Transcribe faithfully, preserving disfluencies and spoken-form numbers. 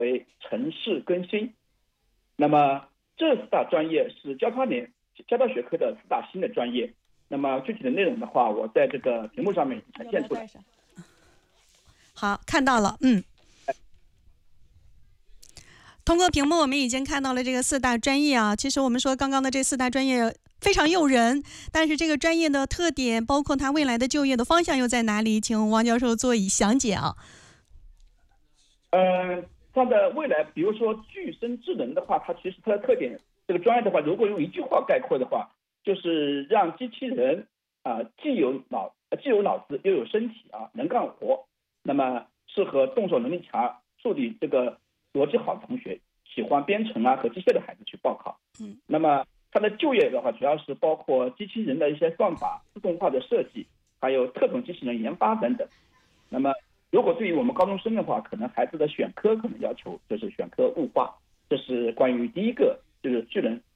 为城市更新。那么这四大专业是交叉联交叉学科的四大新的专业。那么具体的内容的话，我在这个屏幕上面呈现出来。 好，看到了，嗯。通过屏幕，我们已经看到了这个四大专业啊。其实我们说刚刚的这四大专业非常诱人，但是这个专业的特点，包括它未来的就业的方向又在哪里？请王教授做以详解啊。 呃，它的未来，比如说具身智能的话，它其实它的特点，这个专业的话，如果用一句话概括的话，就是让机器人啊、呃、既有脑既有脑子又有身体啊，能干活。那么适合动手能力强、数理这个逻辑好的同学，喜欢编程啊和机械的孩子去报考。 嗯， 那么它的就业的话，主要是包括机器人的一些算法、自动化的设计，还有特种机器人研发等等。那么如果对于我们高中生的话，可能孩子的选科可能要求就是选科物化，这是关于第一个就是智能